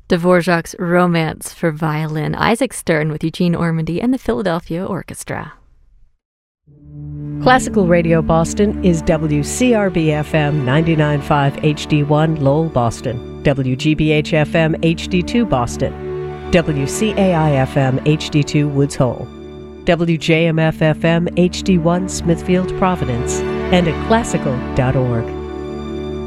Dvorak's Romance for Violin, Isaac Stern with Eugene Ormandy and the Philadelphia Orchestra. Classical Radio Boston is WCRB-FM 99.5 HD1 Lowell, Boston, WGBH-FM HD2 Boston, WCAI-FM HD2 Woods Hole, WJMF-FM HD1 Smithfield, Providence, and at classical.org.